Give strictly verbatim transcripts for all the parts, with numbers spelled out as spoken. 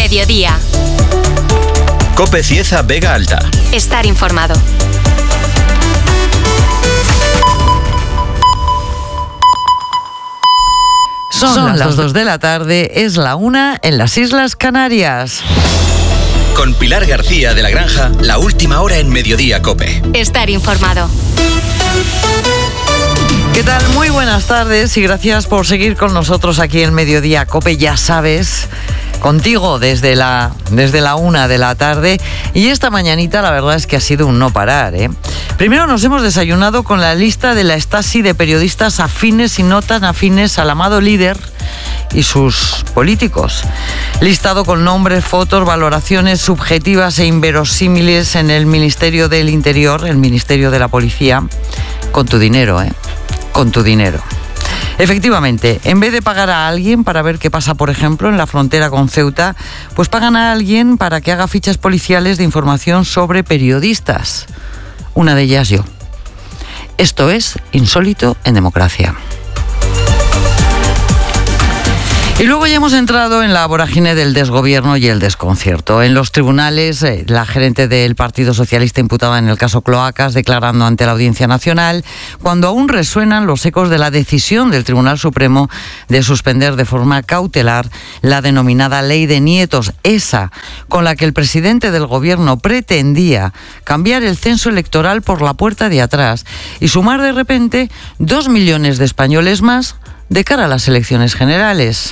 mediodía. COPE Cieza Vega Alta. Estar informado. Son, Son las dos de la tarde, es la una en las Islas Canarias. Con Pilar García de la Granja, la última hora en Mediodía COPE. Estar informado. ¿Qué tal? Muy buenas tardes y gracias por seguir con nosotros aquí en Mediodía COPE. Ya sabes, contigo desde la, desde la una de la tarde. Y esta mañanita la verdad es que ha sido un no parar, ¿eh? Primero nos hemos desayunado con la lista de la Stasi de periodistas afines y no tan afines al amado líder y sus políticos. Listado con nombres, fotos, valoraciones subjetivas e inverosímiles en el Ministerio del Interior, el Ministerio de la Policía, con tu dinero, ¿eh? Con tu dinero. Efectivamente, en vez de pagar a alguien para ver qué pasa, por ejemplo, en la frontera con Ceuta, pues pagan a alguien para que haga fichas policiales de información sobre periodistas. Una de ellas yo. Esto es insólito en democracia. Y luego ya hemos entrado en la vorágine del desgobierno y el desconcierto. En los tribunales, eh, la gerente del Partido Socialista imputada en el caso Cloacas declarando ante la Audiencia Nacional, cuando aún resuenan los ecos de la decisión del Tribunal Supremo de suspender de forma cautelar la denominada Ley de Nietos, esa con la que el presidente del gobierno pretendía cambiar el censo electoral por la puerta de atrás y sumar de repente dos millones de españoles más de cara a las elecciones generales.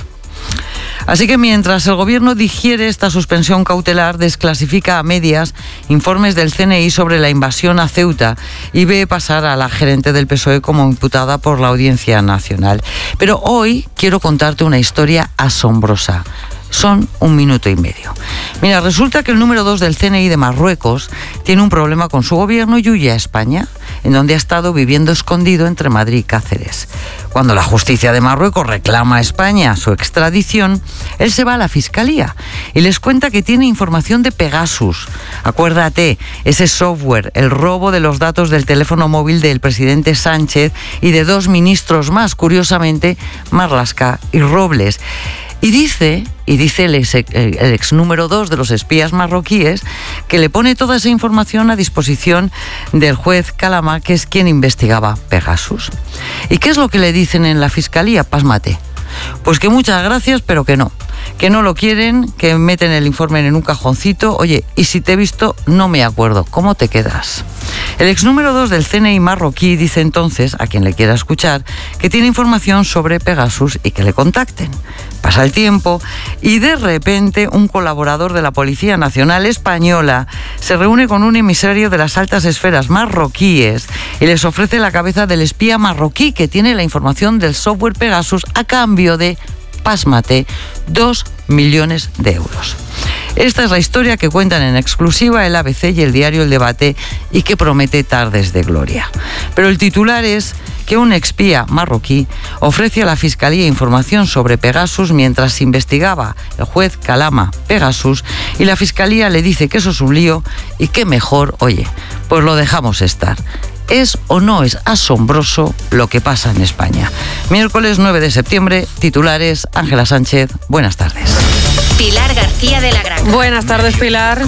Así que mientras el gobierno digiere esta suspensión cautelar, desclasifica a medias informes del C N I sobre la invasión a Ceuta y ve pasar a la gerente del P S O E como imputada por la Audiencia Nacional. Pero hoy quiero contarte una historia asombrosa. Son un minuto y medio. Mira, resulta que el número dos del C N I de Marruecos tiene un problema con su gobierno y huye a España, en donde ha estado viviendo escondido entre Madrid y Cáceres. Cuando la justicia de Marruecos reclama a España su extradición, él se va a la fiscalía y les cuenta que tiene información de Pegasus. Acuérdate, ese software, el robo de los datos del teléfono móvil del presidente Sánchez y de dos ministros más, curiosamente, Marlaska y Robles. Y dice, y dice el ex, el ex número dos de los espías marroquíes, que le pone toda esa información a disposición del juez Calama, que es quien investigaba Pegasus. ¿Y qué es lo que le dicen en la fiscalía? Pásmate. Pues que muchas gracias, pero que no. Que no lo quieren, que meten el informe en un cajoncito. Oye, y si te he visto, no me acuerdo. ¿Cómo te quedas? El ex número dos del C N I marroquí dice entonces, a quien le quiera escuchar, que tiene información sobre Pegasus y que le contacten. Pasa el tiempo y de repente un colaborador de la Policía Nacional Española se reúne con un emisario de las altas esferas marroquíes y les ofrece la cabeza del espía marroquí que tiene la información del software Pegasus a cambio de, pásmate, dos millones de euros. Esta es la historia que cuentan en exclusiva el A B C y el diario El Debate y que promete tardes de gloria. Pero el titular es que un espía marroquí ofrece a la Fiscalía información sobre Pegasus mientras investigaba el juez Calama Pegasus y la Fiscalía le dice que eso es un lío y que mejor, oye, pues lo dejamos estar. ¿Es o no es asombroso lo que pasa en España? Miércoles nueve de septiembre, titulares, Ángela Sánchez, buenas tardes. Pilar García de la Granja. Buenas tardes, Pilar.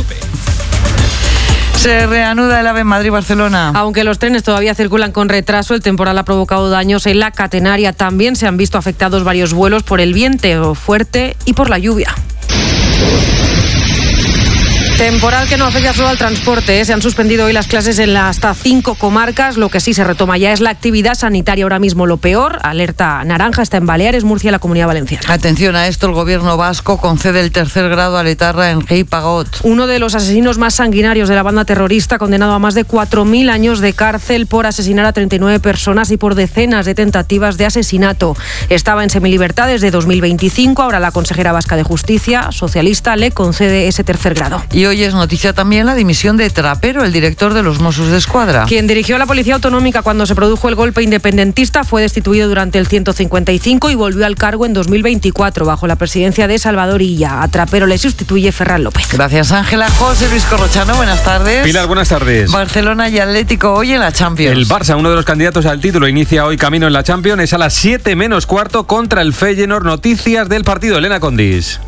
Se reanuda el AVE en Madrid-Barcelona. Aunque los trenes todavía circulan con retraso, el temporal ha provocado daños en la catenaria. También se han visto afectados varios vuelos por el viento fuerte y por la lluvia. Temporal que no afecta solo al transporte, ¿eh? Se han suspendido hoy las clases en la, hasta cinco comarcas. Lo que sí se retoma ya es la actividad sanitaria. Ahora mismo lo peor, alerta naranja, está en Baleares, Murcia y la Comunidad Valenciana. Atención a esto, el gobierno vasco concede el tercer grado a l'etarra Enric Pagot. Uno de los asesinos más sanguinarios de la banda terrorista, condenado a más de cuatro mil años de cárcel por asesinar a treinta y nueve personas y por decenas de tentativas de asesinato. Estaba en semilibertad desde dos mil veinticinco. Ahora la consejera vasca de Justicia, socialista, le concede ese tercer grado. Y hoy es noticia también la dimisión de Trapero, el director de los Mossos d'Esquadra. Quien dirigió la Policía Autonómica cuando se produjo el golpe independentista fue destituido durante el ciento cincuenta y cinco y volvió al cargo en dos mil veinticuatro bajo la presidencia de Salvador Illa. A Trapero le sustituye Ferran López. Gracias, Ángela. José Luis Corrochano, buenas tardes. Pilar, buenas tardes. Barcelona y Atlético hoy en la Champions. El Barça, uno de los candidatos al título, inicia hoy camino en la Champions. Es a las siete menos cuarto contra el Feyenoord. Noticias del partido, Elena Condis.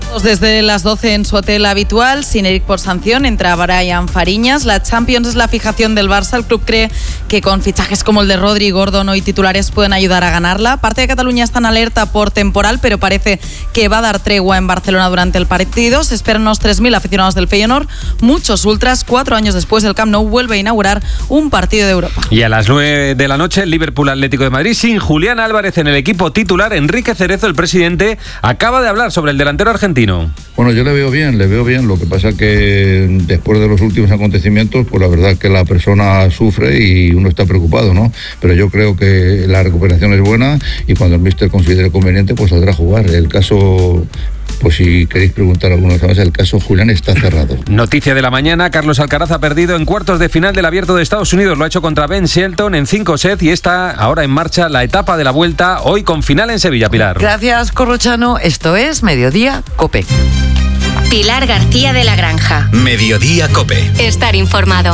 Desde las doce en su hotel habitual, sin Eric por sanción, entra Brian Fariñas. La Champions es la fijación del Barça. El club cree que con fichajes como el de Rodri, Gordon y titulares pueden ayudar a ganarla. Parte de Cataluña está en alerta por temporal, pero parece que va a dar tregua en Barcelona durante el partido. Se esperan unos tres mil aficionados del Feyenoord, muchos ultras. Cuatro años después, el Camp Nou vuelve a inaugurar un partido de Europa. Y a las nueve de la noche, el Liverpool Atlético de Madrid, sin Julián Álvarez en el equipo titular. Enrique Cerezo, el presidente, acaba de hablar sobre el delantero argentino. Bueno, yo le veo bien, le veo bien. Lo que pasa es que después de los últimos acontecimientos, pues la verdad es que la persona sufre y uno está preocupado, ¿no? Pero yo creo que la recuperación es buena y cuando el míster considere conveniente, pues saldrá a jugar. El caso... Pues si queréis preguntar alguna cosa más, el caso Julián está cerrado. Noticia de la mañana, Carlos Alcaraz ha perdido en cuartos de final del Abierto de Estados Unidos. Lo ha hecho contra Ben Shelton en cinco sets y está ahora en marcha la etapa de la vuelta, hoy con final en Sevilla, Pilar. Gracias, Corrochano. Esto es Mediodía Cope. Pilar García de la Granja. Mediodía Cope. Estar informado.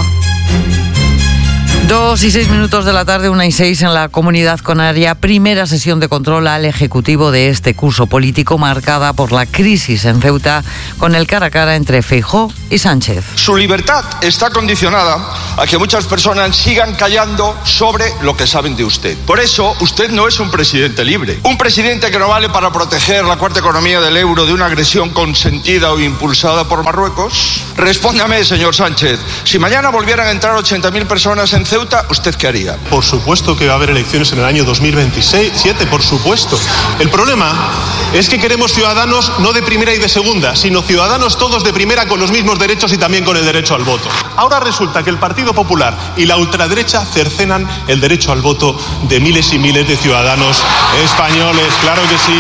Dos y seis minutos de la tarde, una y seis en la Comunidad Canaria. Primera sesión de control al Ejecutivo de este curso político marcada por la crisis en Ceuta con el cara a cara entre Feijóo y Sánchez. Su libertad está condicionada a que muchas personas sigan callando sobre lo que saben de usted. Por eso, usted no es un presidente libre. Un presidente que no vale para proteger la cuarta economía del euro de una agresión consentida o impulsada por Marruecos. Respóndame, señor Sánchez, si mañana volvieran a entrar ochenta mil personas en Ceuta, ¿usted qué haría? Por supuesto que va a haber elecciones en el año dos mil veintisiete, por supuesto. El problema es que queremos ciudadanos no de primera y de segunda, sino ciudadanos todos de primera con los mismos derechos y también con el derecho al voto. Ahora resulta que el Partido Popular y la ultraderecha cercenan el derecho al voto de miles y miles de ciudadanos españoles. Claro que sí.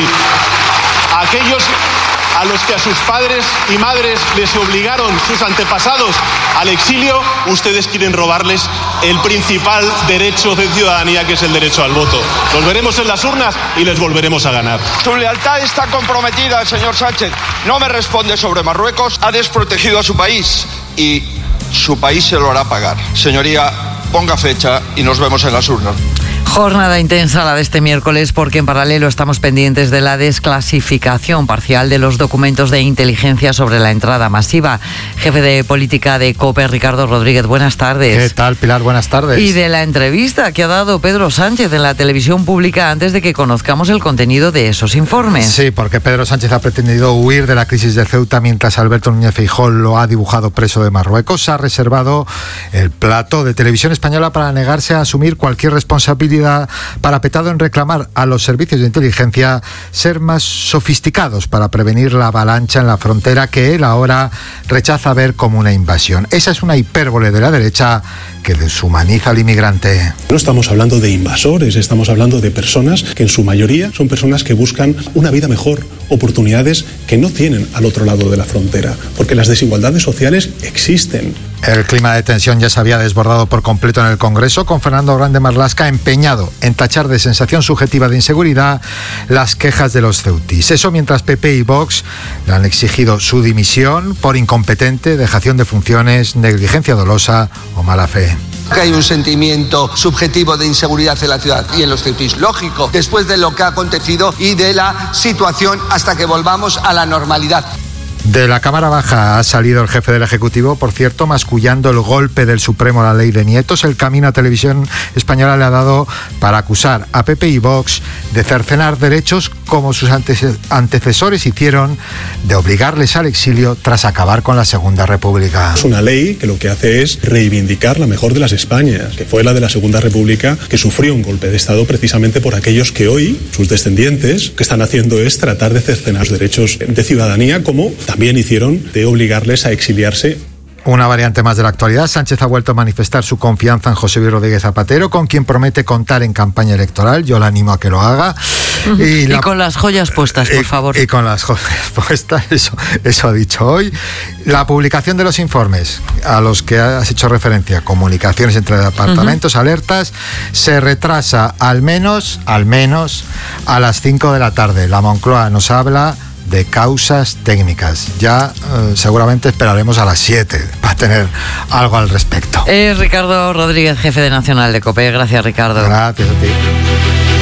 Aquellos a los que a sus padres y madres les obligaron sus antepasados al exilio, ustedes quieren robarles el principal derecho de ciudadanía, que es el derecho al voto. Los veremos en las urnas y les volveremos a ganar. Su lealtad está comprometida, señor Sánchez. No me responde sobre Marruecos, ha desprotegido a su país y su país se lo hará pagar. Señoría, ponga fecha y nos vemos en las urnas. Jornada intensa la de este miércoles porque en paralelo estamos pendientes de la desclasificación parcial de los documentos de inteligencia sobre la entrada masiva. Jefe de política de COPE, Ricardo Rodríguez, buenas tardes. ¿Qué tal, Pilar? Buenas tardes. Y de la entrevista que ha dado Pedro Sánchez en la televisión pública antes de que conozcamos el contenido de esos informes. Sí, porque Pedro Sánchez ha pretendido huir de la crisis de Ceuta mientras Alberto Núñez Feijóo lo ha dibujado preso de Marruecos. Ha reservado el plato de Televisión Española para negarse a asumir cualquier responsabilidad, parapetado en reclamar a los servicios de inteligencia ser más sofisticados para prevenir la avalancha en la frontera que él ahora rechaza ver como una invasión. Esa es una hipérbole de la derecha que deshumaniza al inmigrante. No estamos hablando de invasores, estamos hablando de personas que en su mayoría son personas que buscan una vida mejor, oportunidades que no tienen al otro lado de la frontera, porque las desigualdades sociales existen. El clima de tensión ya se había desbordado por completo en el Congreso, con Fernando Grande Marlaska empeñado en tachar de sensación subjetiva de inseguridad las quejas de los ceutíes. Eso mientras P P y Vox le han exigido su dimisión por incompetente, dejación de funciones, negligencia dolosa o mala fe. Que hay un sentimiento subjetivo de inseguridad en la ciudad y en los ceutíes. Lógico, después de lo que ha acontecido y de la situación hasta que volvamos a la normalidad. De la Cámara Baja ha salido el jefe del Ejecutivo, por cierto, mascullando el golpe del Supremo a la ley de nietos. El camino a Televisión Española le ha dado para acusar a P P y Vox de cercenar derechos como sus antecesores hicieron, de obligarles al exilio tras acabar con la Segunda República. Es una ley que lo que hace es reivindicar la mejor de las Españas, que fue la de la Segunda República, que sufrió un golpe de Estado precisamente por aquellos que hoy, sus descendientes, que están haciendo es tratar de cercenar los derechos de ciudadanía, como también hicieron de obligarles a exiliarse. Una variante más de la actualidad. Sánchez ha vuelto a manifestar su confianza en José Luis Rodríguez Zapatero, con quien promete contar en campaña electoral. Yo la animo a que lo haga. Uh-huh. Y, la... y con las joyas puestas, por y, favor. Y con las joyas puestas, eso, eso ha dicho hoy. La publicación de los informes a los que has hecho referencia, comunicaciones entre departamentos, uh-huh. alertas, se retrasa al menos, al menos a las cinco de la tarde. La Moncloa nos habla de causas técnicas. Ya eh, seguramente esperaremos a las siete para tener algo al respecto. Es Ricardo Rodríguez, jefe de Nacional de COPE. Gracias, Ricardo. Gracias a ti.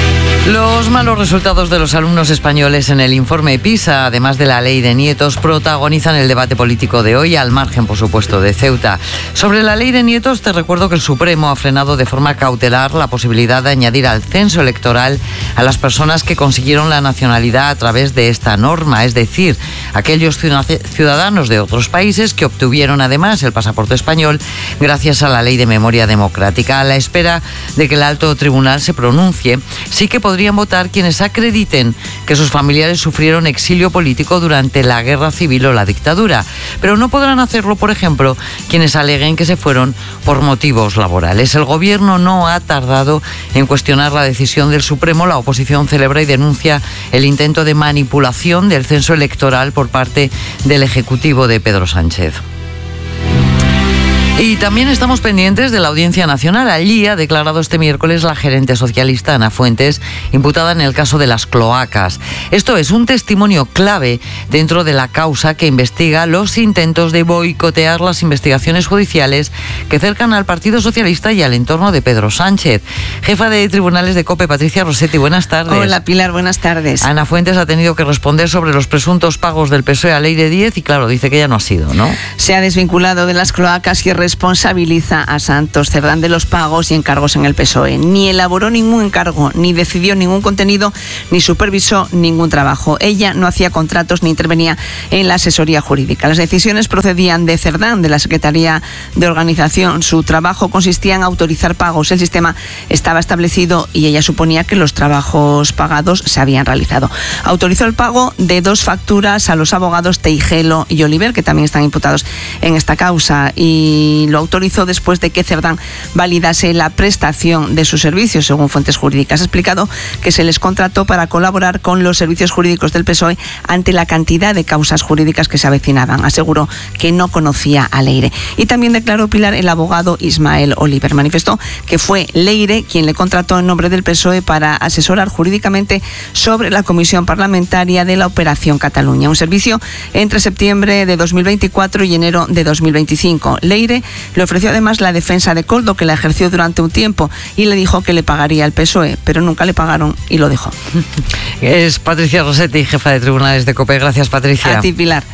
Los malos resultados de los alumnos españoles en el informe PISA, además de la ley de nietos, protagonizan el debate político de hoy, al margen, por supuesto, de Ceuta. Sobre la ley de nietos, te recuerdo que el Supremo ha frenado de forma cautelar la posibilidad de añadir al censo electoral a las personas que consiguieron la nacionalidad a través de esta norma, es decir, aquellos ciudadanos de otros países que obtuvieron además el pasaporte español gracias a la ley de memoria democrática. A la espera de que el alto tribunal se pronuncie, sí que podrían votar quienes acrediten que sus familiares sufrieron exilio político durante la guerra civil o la dictadura, pero no podrán hacerlo, por ejemplo, quienes aleguen que se fueron por motivos laborales. El gobierno no ha tardado en cuestionar la decisión del Supremo. La oposición celebra y denuncia el intento de manipulación del censo electoral por parte del Ejecutivo de Pedro Sánchez. Y también estamos pendientes de la Audiencia Nacional. Allí ha declarado este miércoles la gerente socialista Ana Fuentes, imputada en el caso de las cloacas. Esto es un testimonio clave dentro de la causa que investiga los intentos de boicotear las investigaciones judiciales que cercan al Partido Socialista y al entorno de Pedro Sánchez. Jefa de Tribunales de COPE, Patricia Rossetti, buenas tardes. Hola, Pilar, buenas tardes. Ana Fuentes ha tenido que responder sobre los presuntos pagos del P S O E a Leire Díez y, claro, dice que ya no ha sido, ¿no? Se ha desvinculado de las cloacas y responsabiliza a Santos Cerdán de los pagos y encargos en el P S O E. Ni elaboró ningún encargo, ni decidió ningún contenido, ni supervisó ningún trabajo. Ella no hacía contratos ni intervenía en la asesoría jurídica. Las decisiones procedían de Cerdán, de la Secretaría de Organización. Su trabajo consistía en autorizar pagos. El sistema estaba establecido y ella suponía que los trabajos pagados se habían realizado. Autorizó el pago de dos facturas a los abogados Teijelo y Oliver, que también están imputados en esta causa, y lo autorizó después de que Cerdán validase la prestación de sus servicios, según fuentes jurídicas. Ha explicado que se les contrató para colaborar con los servicios jurídicos del P S O E ante la cantidad de causas jurídicas que se avecinaban. Aseguró que no conocía a Leire. Y también declaró Pilar el abogado Ismael Oliver. Manifestó que fue Leire quien le contrató en nombre del P S O E para asesorar jurídicamente sobre la comisión parlamentaria de la Operación Cataluña, un servicio entre septiembre de dos mil veinticuatro y enero de dos mil veinticinco. Leire le ofreció además la defensa de Koldo, que la ejerció durante un tiempo, y le dijo que le pagaría el P S O E, pero nunca le pagaron y lo dejó. Es Patricia Rossetti, jefa de Tribunales de COPE. Gracias, Patricia. A ti, Pilar.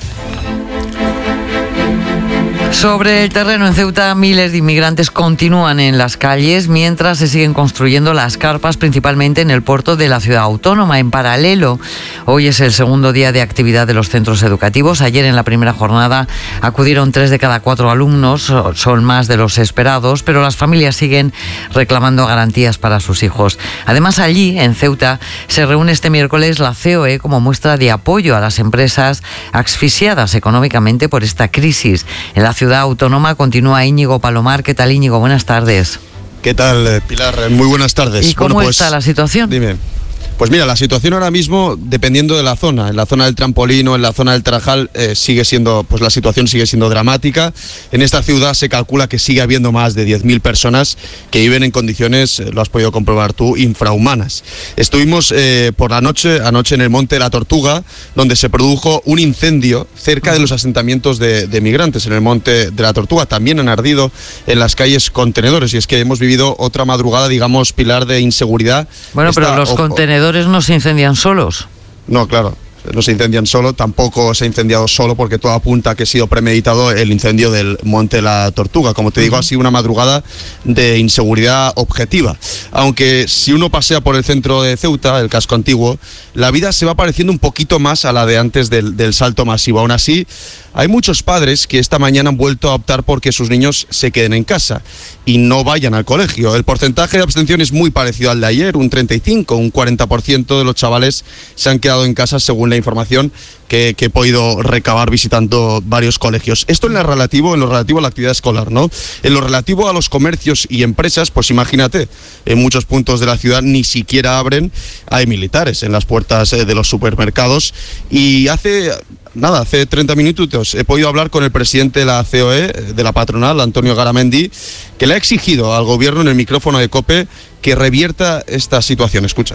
Sobre el terreno en Ceuta, miles de inmigrantes continúan en las calles mientras se siguen construyendo las carpas, principalmente en el puerto de la ciudad autónoma. En paralelo, hoy es el segundo día de actividad de los centros educativos. Ayer, en la primera jornada, acudieron tres de cada cuatro alumnos, son más de los esperados, pero las familias siguen reclamando garantías para sus hijos. Además, allí, en Ceuta, se reúne este miércoles la C O E como muestra de apoyo a las empresas asfixiadas económicamente por esta crisis. En la ciudad autónoma continúa Íñigo Palomar. ¿Qué tal, Íñigo? Buenas tardes. ¿Qué tal, Pilar? Muy buenas tardes. ¿Y cómo bueno, pues, está la situación? Dime. Pues mira, la situación ahora mismo, dependiendo de la zona, en la zona del Trampolín o en la zona del Tarajal, eh, sigue siendo, pues la situación sigue siendo dramática. En esta ciudad se calcula que sigue habiendo más de diez mil personas que viven en condiciones, eh, lo has podido comprobar tú, infrahumanas. Estuvimos eh, por la noche, anoche en el Monte de la Tortuga, donde se produjo un incendio cerca de los asentamientos de, de migrantes en el Monte de la Tortuga. También han ardido en las calles contenedores, y es que hemos vivido otra madrugada, digamos, Pilar, de inseguridad. Bueno, Esta, pero los o, contenedores no se incendian solos. No, claro, no se incendian solo, tampoco se ha incendiado solo, porque todo apunta a que ha sido premeditado el incendio del Monte de la Tortuga. Como te digo, ha sido una madrugada de inseguridad objetiva. Aunque si uno pasea por el centro de Ceuta, el casco antiguo, la vida se va pareciendo un poquito más a la de antes del, del salto masivo. Aún así, hay muchos padres que esta mañana han vuelto a optar porque sus niños se queden en casa y no vayan al colegio. El porcentaje de abstención es muy parecido al de ayer, un treinta y cinco, un cuarenta por ciento de los chavales se han quedado en casa, según la información que, que he podido recabar visitando varios colegios. Esto en lo relativo, en lo relativo a la actividad escolar, ¿no? En lo relativo a los comercios y empresas, pues imagínate, en muchos puntos de la ciudad ni siquiera abren, hay militares en las puertas de los supermercados, y hace... Nada, hace treinta minutos he podido hablar con el presidente de la C O E, de la patronal, Antonio Garamendi, que le ha exigido al gobierno en el micrófono de COPE que revierta esta situación. Escucha.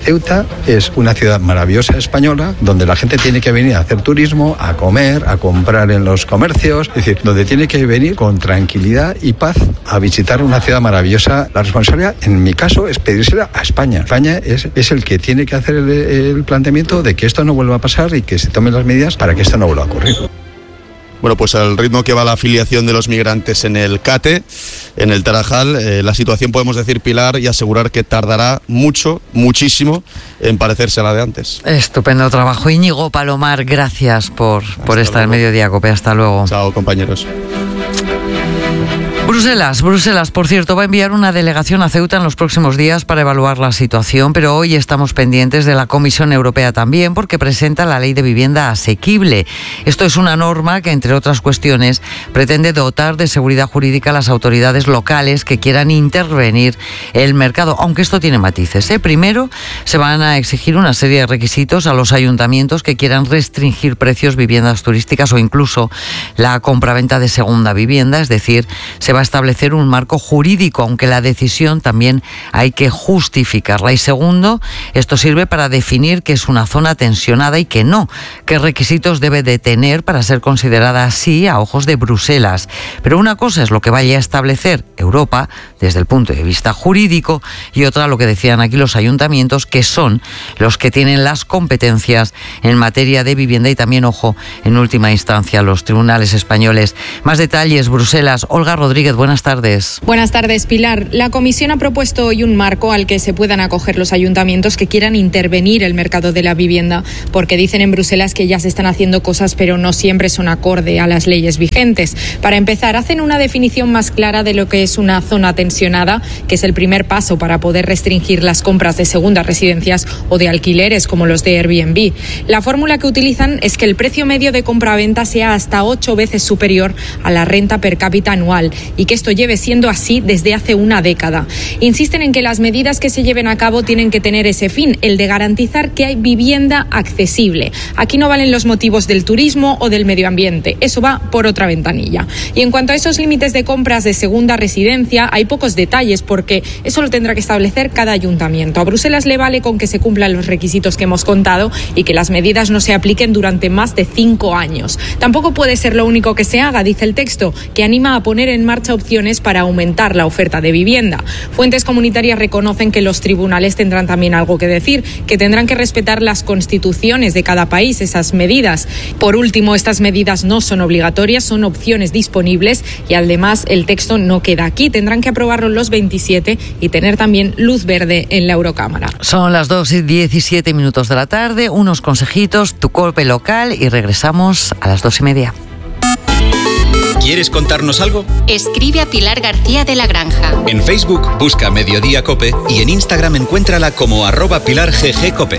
Ceuta es una ciudad maravillosa española donde la gente tiene que venir a hacer turismo, a comer, a comprar en los comercios, es decir, donde tiene que venir con tranquilidad y paz a visitar una ciudad maravillosa. La responsabilidad, en mi caso, es pedírsela a España. España es, es el que tiene que hacer el, el planteamiento de que esto no vuelva a pasar y que se tomen las medidas para que esto no vuelva a ocurrir. Bueno, pues al ritmo que va la afiliación de los migrantes en el CATE, en el Tarajal, eh, la situación, podemos decir, Pilar, y asegurar que tardará mucho, muchísimo en parecerse a la de antes. Estupendo trabajo. Íñigo Palomar, gracias por, por estar en Mediodía Cope. Hasta luego. Chao, compañeros. Bruselas, Bruselas, por cierto, va a enviar una delegación a Ceuta en los próximos días para evaluar la situación, pero hoy estamos pendientes de la Comisión Europea también porque presenta la Ley de Vivienda Asequible. Esto es una norma que, entre otras cuestiones, pretende dotar de seguridad jurídica a las autoridades locales que quieran intervenir el mercado, aunque esto tiene matices, ¿eh? Primero, se van a exigir una serie de requisitos a los ayuntamientos que quieran restringir precios, viviendas turísticas o incluso la compraventa de segunda vivienda, es decir, se va a establecer un marco jurídico, aunque la decisión también hay que justificarla. Y segundo, esto sirve para definir qué es una zona tensionada y qué no, qué requisitos debe de tener para ser considerada así a ojos de Bruselas. Pero una cosa es lo que vaya a establecer Europa desde el punto de vista jurídico y otra lo que decían aquí los ayuntamientos, que son los que tienen las competencias en materia de vivienda y también, ojo, en última instancia, los tribunales españoles. Más detalles, Bruselas. Olga Rodríguez, buenas tardes. Buenas tardes, Pilar. La Comisión ha propuesto hoy un marco al que se puedan acoger los ayuntamientos que quieran intervenir el mercado de la vivienda, porque dicen en Bruselas que ya se están haciendo cosas, pero no siempre son acorde a las leyes vigentes. Para empezar, hacen una definición más clara de lo que es una zona tensionada, que es el primer paso para poder restringir las compras de segundas residencias o de alquileres como los de Airbnb. La fórmula que utilizan es que el precio medio de compra-venta sea hasta ocho veces superior a la renta per cápita anual y que esto lleve siendo así desde hace una década. Insisten en que las medidas que se lleven a cabo tienen que tener ese fin, el de garantizar que hay vivienda accesible. Aquí no valen los motivos del turismo o del medio ambiente, eso va por otra ventanilla. Y en cuanto a esos límites de compras de segunda residencia, hay pocos detalles porque eso lo tendrá que establecer cada ayuntamiento. A Bruselas le vale con que se cumplan los requisitos que hemos contado y que las medidas no se apliquen durante más de cinco años. Tampoco puede ser lo único que se haga, dice el texto, que anima a poner en marcha opciones para aumentar la oferta de vivienda. Fuentes comunitarias reconocen que los tribunales tendrán también algo que decir, que tendrán que respetar las constituciones de cada país, esas medidas. Por último, estas medidas no son obligatorias, son opciones disponibles y además el texto no queda aquí. Tendrán que aprobarlo los veintisiete y tener también luz verde en la Eurocámara. Son las dos y diecisiete minutos de la tarde, unos consejitos, tu golpe local y regresamos a las dos y media. ¿Quieres contarnos algo? Escribe a Pilar García de la Granja. En Facebook busca Mediodía Cope y en Instagram encuéntrala como arroba Pilar G G Cope.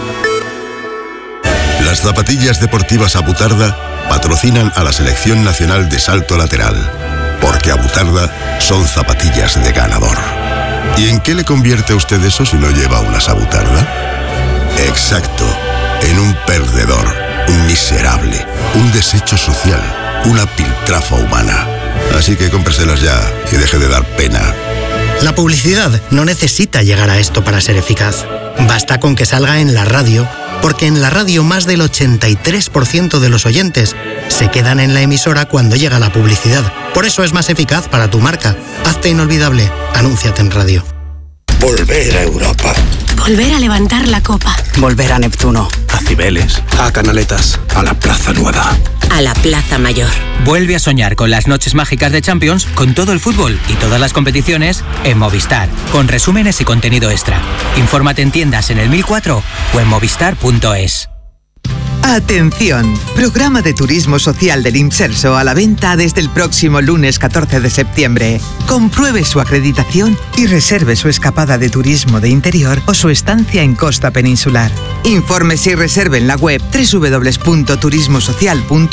Las zapatillas deportivas Abutarda patrocinan a la Selección Nacional de Salto Lateral, porque Abutarda son zapatillas de ganador. ¿Y en qué le convierte a usted eso si no lleva unas Abutarda? Exacto, en un perdedor, un miserable, un desecho social, una piltrafa humana. Así que cómpreselas ya y deje de dar pena. La publicidad no necesita llegar a esto para ser eficaz. Basta con que salga en la radio, porque en la radio más del ochenta y tres por ciento de los oyentes se quedan en la emisora cuando llega la publicidad. Por eso es más eficaz para tu marca. Hazte inolvidable. Anúnciate en radio. Volver a Europa. Volver a levantar la copa. Volver a Neptuno. A Cibeles. A Canaletas. A la Plaza Nueva. A la Plaza Mayor. Vuelve a soñar con las noches mágicas de Champions, con todo el fútbol y todas las competiciones en Movistar, con resúmenes y contenido extra. Infórmate en tiendas en el mil cuatro o en movistar punto es. Atención, programa de turismo social del Imserso a la venta desde el próximo lunes catorce de septiembre. Compruebe su acreditación y reserve su escapada de turismo de interior o su estancia en costa peninsular. Infórmese y reserve en la web doble u doble u doble u punto turismo social punto